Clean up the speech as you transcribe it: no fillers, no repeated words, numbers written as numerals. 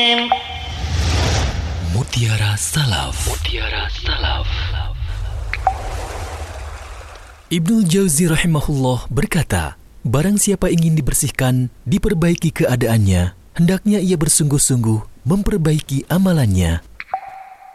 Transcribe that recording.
Mutiara Salaf. Mutiara Salaf. Ibnul Jauzi rahimahullah berkata, barang siapa ingin dibersihkan, diperbaiki keadaannya, hendaknya ia bersungguh-sungguh memperbaiki amalannya.